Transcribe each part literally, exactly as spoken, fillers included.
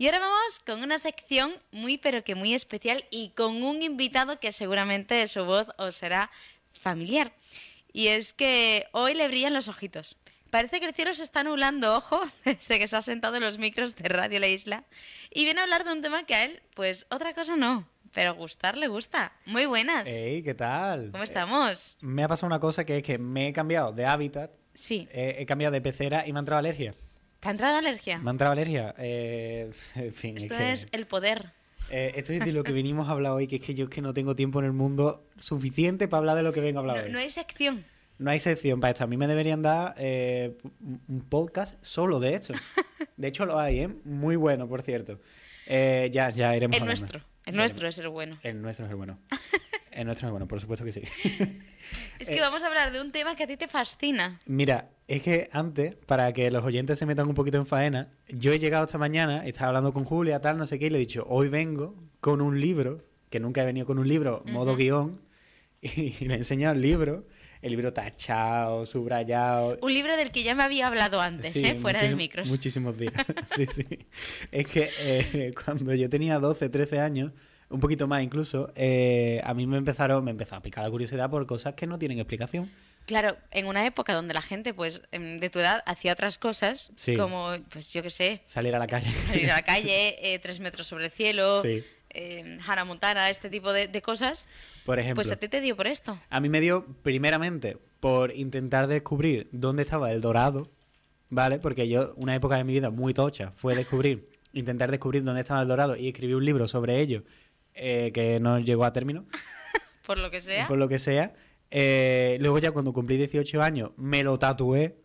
Y ahora vamos con una sección muy pero que muy especial y con un invitado que seguramente su voz os será familiar. Y es que hoy le brillan los ojitos. Parece que el cielo se está nublando, ojo, desde que se ha sentado en los micros de Radio La Isla. Y viene a hablar de un tema que a él, pues otra cosa no, pero gustar le gusta. Muy buenas. Hey, ¿qué tal? ¿Cómo estamos? Eh, me ha pasado una cosa que es que me he cambiado de hábitat. Sí. Eh, he cambiado de pecera y me ha entrado alergia. ¿Te ha entrado alergia? Me ha entrado alergia. Eh, en fin, Esto es, que, es el poder. Eh, esto es de lo que venimos a hablar hoy, que es que yo es que no tengo tiempo en el mundo suficiente para hablar de lo que vengo a hablar No, hoy. no hay sección. No hay sección para esto. A mí me deberían dar eh, un podcast solo de esto. De hecho lo hay, ¿eh? Muy bueno, por cierto. Eh, ya, ya iremos El hablando. nuestro. El nuestro es el bueno. El nuestro es el bueno. El nuestro es el bueno, por supuesto que sí. Es que Eh, vamos a hablar de un tema que a ti te fascina. Mira, es que antes, para que los oyentes se metan un poquito en faena, yo he llegado esta mañana, estaba hablando con Julia, tal, no sé qué, y le he dicho, hoy vengo con un libro, que nunca he venido con un libro, modo Ujú. guión, y, y le he enseñado el libro, el libro tachado, subrayado. Un libro del que ya me había hablado antes, Sí, ¿eh? Fuera de muchísim- micros. Muchísimos días. Sí, sí. Es que eh, cuando yo tenía doce, trece años, un poquito más incluso, eh, a mí me empezaron, me empezó a picar la curiosidad por cosas que no tienen explicación. Claro, en una época donde la gente, pues, em, de tu edad hacía otras cosas, Sí. como, pues, yo qué sé, Salir a la calle. salir a la calle, eh, tres metros sobre el cielo, Sí. eh, Hannah Montana, este tipo de, de cosas, Por ejemplo. pues a ti te dio por esto. A mí me dio, primeramente, por intentar descubrir dónde estaba el dorado, ¿vale? Porque yo, una época de mi vida muy tocha fue descubrir, intentar descubrir dónde estaba el dorado y escribí un libro sobre ello, eh, que no llegó a término, Por lo que sea. por lo que sea. Eh, luego ya cuando cumplí dieciocho años, me lo tatué,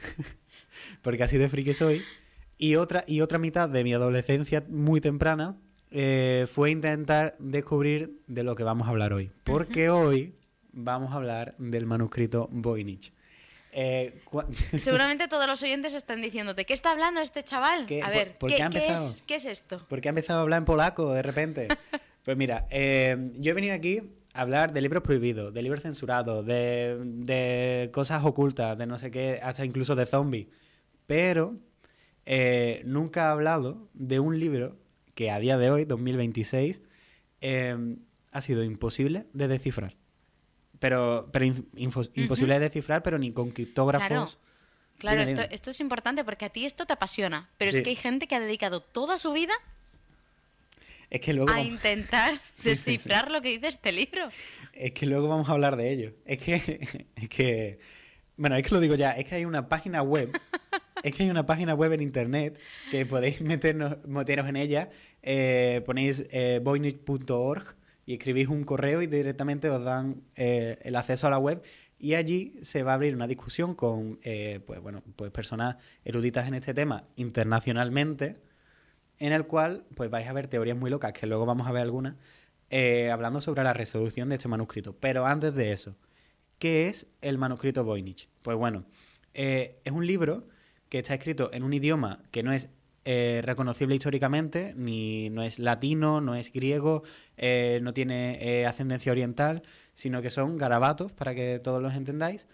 porque así de friki soy. Y otra, y otra mitad de mi adolescencia muy temprana eh, fue intentar descubrir de lo que vamos a hablar hoy. Porque hoy vamos a hablar del manuscrito Voynich. Eh, cua- Seguramente todos los oyentes están diciéndote, ¿qué está hablando este chaval? ¿Qué? A ¿Por- ver, por ¿qué, qué ha qué empezado? es, ¿qué es esto? ¿Por qué ha empezado a hablar en polaco de repente? Pues mira, eh, yo he venido aquí a hablar de libros prohibidos, de libros censurados, de, de cosas ocultas, de no sé qué, hasta incluso de zombies. Pero eh, nunca he hablado de un libro que a día de hoy, dos mil veintiséis, eh, ha sido imposible de descifrar. Pero, pero in- info- imposible de descifrar, pero ni con criptógrafos. Claro. Claro, Dime, esto, dime. esto es importante porque a ti esto te apasiona, pero Sí. es que hay gente que ha dedicado toda su vida Es que luego a vamos- intentar Sí, sí, sí. descifrar lo que dice este libro. Es que luego vamos a hablar de ello. Es que, es que, bueno, es que lo digo ya, es que hay una página web, es que hay una página web en internet que podéis meternos, meteros en ella, eh, ponéis eh, voynich punto org y escribís un correo y directamente os dan eh, el acceso a la web y allí se va a abrir una discusión con, eh, pues bueno, pues personas eruditas en este tema internacionalmente, en el cual pues vais a ver teorías muy locas, que luego vamos a ver algunas, eh, hablando sobre la resolución de este manuscrito. Pero antes de eso, ¿qué es el manuscrito Voynich? Pues bueno, eh, es un libro que está escrito en un idioma que no es eh, reconocible históricamente, ni no es latino, no es griego, eh, no tiene eh, ascendencia oriental, sino que son garabatos, para que todos los entendáis.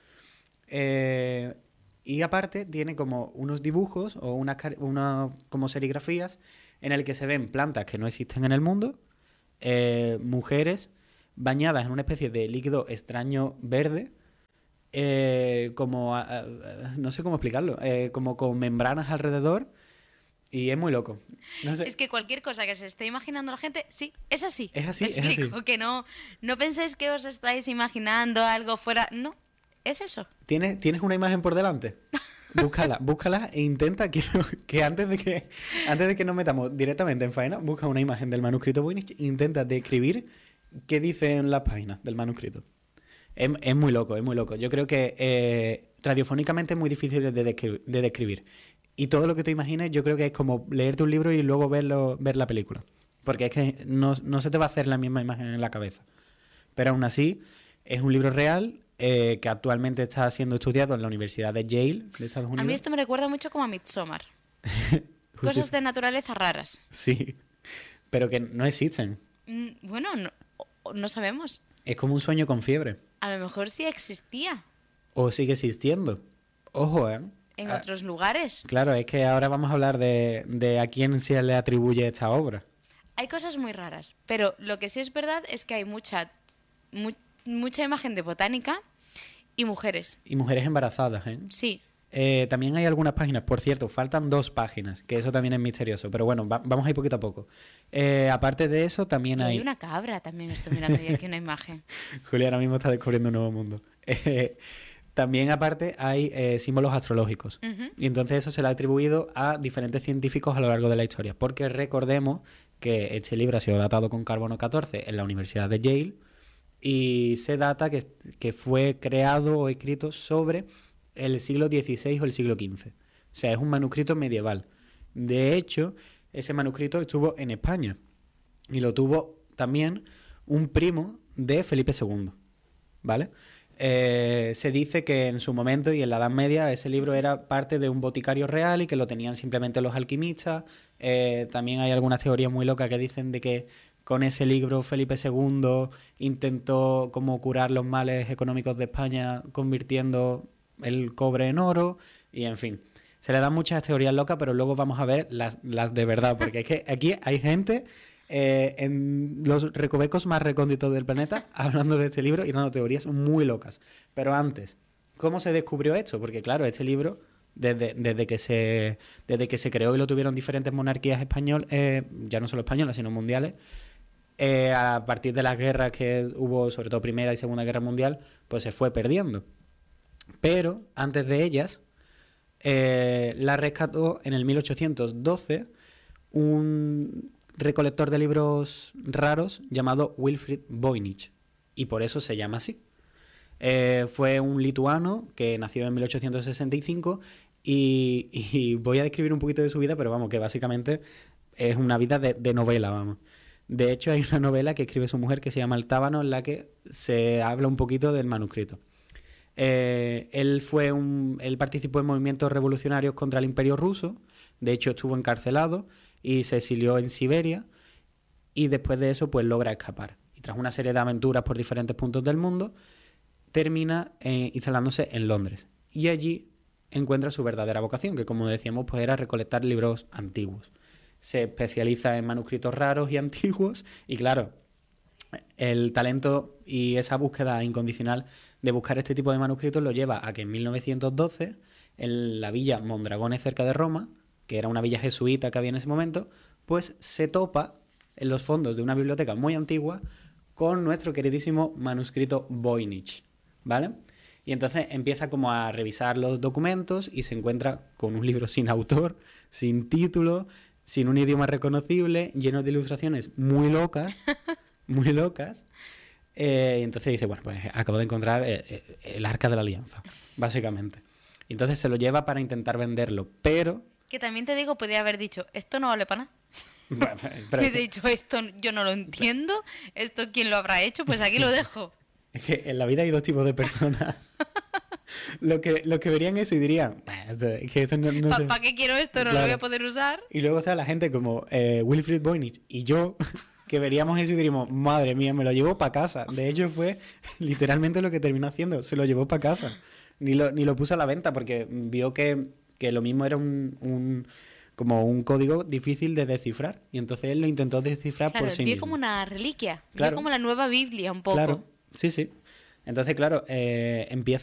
Eh, y aparte tiene como unos dibujos o unas car- una, como serigrafías en el que se ven plantas que no existen en el mundo, eh, mujeres bañadas en una especie de líquido extraño verde, eh, como, a- a- no sé cómo explicarlo, eh, como con membranas alrededor y es muy loco. No sé. Es que cualquier cosa que se esté imaginando la gente, sí, es así. Es así, Me es explico, así. que no, no penséis que os estáis imaginando algo fuera. No, es eso. ¿Tienes, ¿Tienes una imagen por delante? Búscala, búscala e intenta que, que antes de que antes de que nos metamos directamente en faena, busca una imagen del manuscrito Voynich e intenta describir qué dice en las páginas del manuscrito. Es, es muy loco, es muy loco. Yo creo que eh, radiofónicamente es muy difícil de, descri- de describir. Y todo lo que te imagines, yo creo que es como leerte un libro y luego verlo, ver la película. Porque es que no, no se te va a hacer la misma imagen en la cabeza. Pero aún así, es un libro real eh, que actualmente está siendo estudiado en la Universidad de Yale, de Estados Unidos. A mí esto me recuerda mucho como a Midsommar. Justi- Cosas de naturaleza raras. Sí, pero que no existen. Mm, Bueno, no, o- no sabemos. Es como un sueño con fiebre. A lo mejor sí existía. O sigue existiendo. Ojo, ¿eh? en ah, otros lugares. Claro, es que ahora vamos a hablar de, de a quién se le atribuye esta obra. Hay cosas muy raras, pero lo que sí es verdad es que hay mucha, mu- mucha imagen de botánica y mujeres. Y mujeres embarazadas, ¿eh? Sí. Eh, también hay algunas páginas, por cierto, faltan dos páginas, que eso también es misterioso, pero bueno, va- vamos a ir poquito a poco. Eh, aparte de eso, también Y hay... hay una cabra también, estoy mirando yo aquí una imagen. Julia ahora mismo está descubriendo un nuevo mundo. Eh, también aparte hay eh, símbolos astrológicos. Ujú. Y entonces eso se le ha atribuido a diferentes científicos a lo largo de la historia. Porque recordemos que este libro ha sido datado con carbono catorce en la Universidad de Yale y se data que, que fue creado o escrito sobre el siglo dieciséis o el siglo quince. O sea, es un manuscrito medieval. De hecho, ese manuscrito estuvo en España y lo tuvo también un primo de Felipe segundo, ¿vale? Eh, se dice que en su momento y en la Edad Media ese libro era parte de un boticario real y que lo tenían simplemente los alquimistas. Eh, también hay algunas teorías muy locas que dicen de que con ese libro Felipe segundo intentó como curar los males económicos de España convirtiendo el cobre en oro y en fin. Se le dan muchas teorías locas, pero luego vamos a ver las, las de verdad, porque es que aquí hay gente eh, en los recovecos más recónditos del planeta hablando de este libro y dando teorías muy locas. Pero antes, ¿cómo se descubrió esto? Porque claro, este libro, desde, desde, que, se, desde que se creó y lo tuvieron diferentes monarquías españolas, eh, ya no solo españolas, sino mundiales, eh, a partir de las guerras que hubo, sobre todo Primera y Segunda Guerra Mundial, pues se fue perdiendo. Pero antes de ellas, eh, la rescató en el mil ochocientos doce un recolector de libros raros llamado Wilfrid Voynich, y por eso se llama así. Eh, fue un lituano que nació en mil ochocientos sesenta y cinco y, y voy a describir un poquito de su vida, pero vamos, que básicamente es una vida de, de novela, vamos. De hecho, hay una novela que escribe su mujer que se llama El Tábano, en la que se habla un poquito del manuscrito. Eh, él fue un, él participó en movimientos revolucionarios contra el Imperio Ruso. De hecho, estuvo encarcelado y se exilió en Siberia. Y después de eso, pues logra escapar. Y tras una serie de aventuras por diferentes puntos del mundo, termina eh, instalándose en Londres. Y allí encuentra su verdadera vocación, que como decíamos, pues era recolectar libros antiguos. Se especializa en manuscritos raros y antiguos. Y claro, el talento y esa búsqueda incondicional de buscar este tipo de manuscritos lo lleva a que en mil novecientos doce, en la villa Mondragone cerca de Roma, que era una villa jesuita que había en ese momento, pues se topa en los fondos de una biblioteca muy antigua con nuestro queridísimo manuscrito Voynich, ¿vale? Y entonces empieza como a revisar los documentos y se encuentra con un libro sin autor, sin título, sin un idioma reconocible, lleno de ilustraciones muy locas, muy locas. Eh, y entonces dice, bueno, pues acabo de encontrar el, el, el Arca de la Alianza, básicamente. Y entonces se lo lleva para intentar venderlo, pero... Que también te digo, podría haber dicho, esto no vale para nada. Bueno, pero Y es he que, dicho, esto yo no lo entiendo, esto quién lo habrá hecho, pues aquí lo dejo. es que en la vida hay dos tipos de personas. Lo que, lo que verían eso y dirían, "Bah, esto- es que esto no, no ¿Para sé". qué quiero esto? No lo Claro. voy a poder usar. Y luego está la gente como eh, Wilfrid Voynich y yo, que veríamos eso y diríamos, madre mía, me lo llevo para casa. De hecho, fue literalmente lo que terminó haciendo, se lo llevó para casa. Ni lo, ni lo puso a la venta porque vio que, que lo mismo era un, un como un código difícil de descifrar. Y entonces él lo intentó descifrar Claro, por sí vio mismo. como una reliquia, Claro. vio como la nueva Biblia un poco. Claro, sí, sí. Entonces, claro, eh, empieza